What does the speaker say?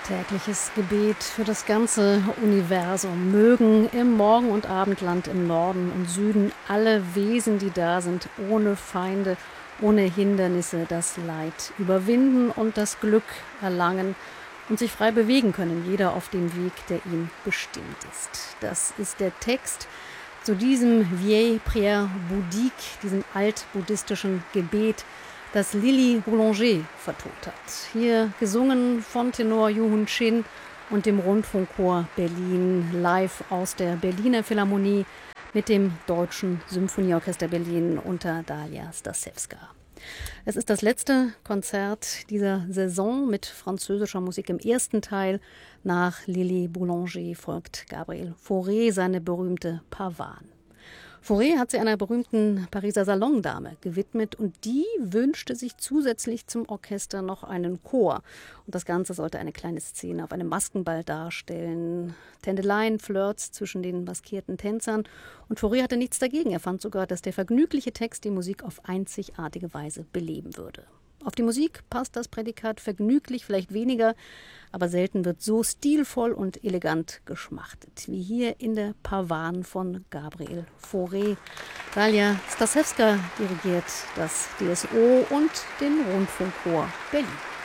Tägliches Gebet für das ganze Universum. Mögen im Morgen- und Abendland, im Norden und Süden alle Wesen, die da sind, ohne Feinde, ohne Hindernisse das Leid überwinden und das Glück erlangen und sich frei bewegen können, jeder auf dem Weg, der ihm bestimmt ist. Das ist der Text zu diesem Vieille Prière Bouddhique, diesem altbuddhistischen Gebet, das Lily Boulanger vertont hat. Hier gesungen von Tenor Yoo-Hun Shin und dem Rundfunkchor Berlin, live aus der Berliner Philharmonie mit dem Deutschen Symphonieorchester Berlin unter Dalia Stasewska. Es ist das letzte Konzert dieser Saison mit französischer Musik im ersten Teil. Nach Lily Boulanger folgt Gabriel Fauré, seine berühmte Pavane. Fauré hat sie einer berühmten Pariser Salondame gewidmet und die wünschte sich zusätzlich zum Orchester noch einen Chor. Und das Ganze sollte eine kleine Szene auf einem Maskenball darstellen. Tändeleien, Flirts zwischen den maskierten Tänzern. Und Fauré hatte nichts dagegen. Er fand sogar, dass der vergnügliche Text die Musik auf einzigartige Weise beleben würde. Auf die Musik passt das Prädikat vergnüglich vielleicht weniger, aber selten wird so stilvoll und elegant geschmachtet wie hier in der Pavane von Gabriel Fauré. Dalia Stasewska dirigiert das DSO und den Rundfunkchor Berlin.